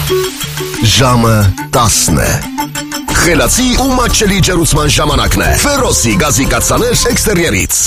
Ժամը 10 է։ Խելացի ու մատչելի ջերուցման ժամանակն է։ Ֆերոսի գազի կաթսաներ էքստերիերից։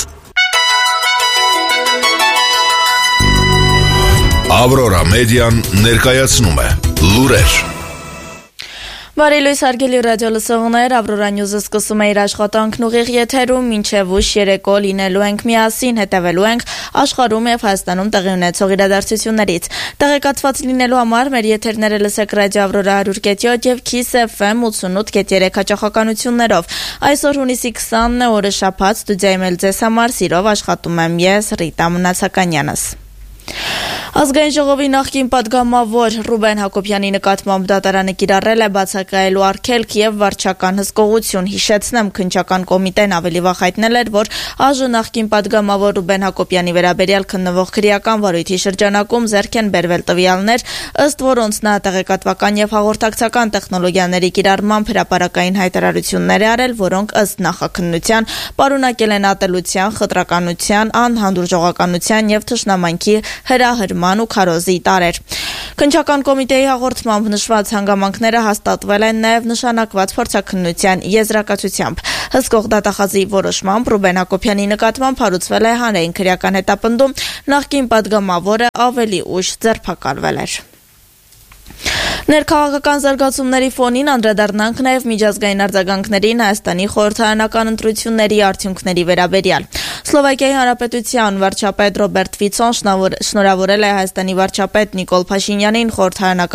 Ավրորա մեդիան ներկայացնում է լուրեր։ Բարի լույս հարգելի ռադիոլսողներ, Ավրորա Նյուզը սկսում է իր աշխատանքն ուղիղ եթերում, մինչև ուշ երեկո լինելու ենք միասին, հետևելու ենք աշխարհում եւ Հայաստանում տեղի ունեցող իրադարձություններից։ Տեղեկատված լինելու համար մեր եթերները լսեք ռադիո Ավրորա 100.7 եւ Kiss FM 88.3 հաճախականություններով։ Այսօր հունիսի 20-ն է, օրը շաբաթ, ստուդիայում էլ ձեզ համար սիրով աշխատում եմ ես, Ռիտա Մնացականյանս։ Ազգային ժողովի նախկին պատգամավոր Ռուբեն Հակոբյանի նկատմամբ դատարանը կիրառել է բացակայելու արգելք եւ վարչական հսկողություն։ Հիշեցնեմ, քննչական կոմիտեն ավելի վաղ հայտնել էր, որ ԱԺ նախկին պատգամավոր Ռուբեն Հակոբյանի վերաբերյալ քննվող քրեական վարույթի շրջանակում ձեռք են բերվել տվյալներ, ըստ որոնց նա տեղեկատվական եւ հաղորդակցական տեխնոլոգիաների կիրառմամբ հրապարակային հայտարարություններ է արել, որոնք ըստ նախաքննության պարունակել են ատելության, խտրականության, անհանդուրժողականության եւ թշնամանքի հրահրման ու քարոզի տարեր։ Քննչական կոմիտեի հաղորդմամբ նշված հանգամանքները հաստատվել են նաև նշանակված փորձաքննության եզրակացությամբ։ Հսկող դատախազի որոշմամբ Ռուբեն Հակոբյանի նկատմամբ հարուցվել է հանրային քրեական հետապնդում, նախկին պատգամավորը ավելի ուշ ձերբակալվել էր։ Ներքաղաքական զարգացումների ֆոնին անդրադառնանք նաև միջազգային արձագանքներին Հայաստանի խորհրդարանական ընտրությունների արդյունքների վերաբերյալ։ Սլովակիայի Հանրապետության վարչապետ Ռոբերտ Ֆիցոն շնորհավորել է Հայաստանի վարչապետ Նիկոլ Փաշինյանին խորհրդարանական